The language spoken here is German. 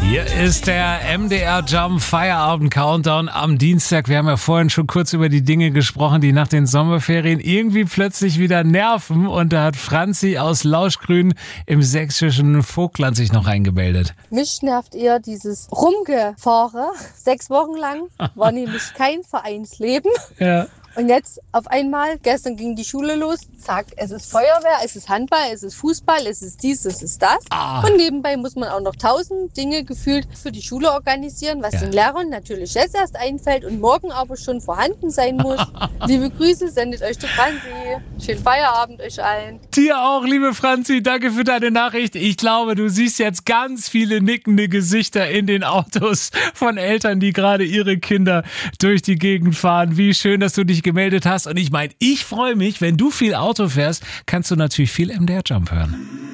Hier ist der MDR Jump Feierabend Countdown am Dienstag. Wir haben ja vorhin schon kurz über die Dinge gesprochen, die nach den Sommerferien irgendwie plötzlich wieder nerven. Und da hat Franzi aus Lauschgrün im sächsischen Vogtland sich noch eingemeldet. Mich nervt eher dieses Rumgefahre. 6 Wochen lang war nämlich kein Vereinsleben. Ja. Und jetzt auf einmal, gestern ging die Schule los, zack, es ist Feuerwehr, es ist Handball, es ist Fußball, es ist dies, es ist das. Und nebenbei muss man auch noch 1000 Dinge gefühlt für die Schule organisieren, was den Lehrern natürlich jetzt erst einfällt und morgen aber schon vorhanden sein muss. Liebe Grüße, sendet euch die Franzi. Schönen Feierabend euch allen. Dir auch, liebe Franzi, danke für deine Nachricht. Ich glaube, du siehst jetzt ganz viele nickende Gesichter in den Autos von Eltern, die gerade ihre Kinder durch die Gegend fahren. Wie schön, dass du dich gemeldet hast. Und ich meine, ich freue mich, wenn du viel Auto fährst, kannst du natürlich viel MDR Jump hören.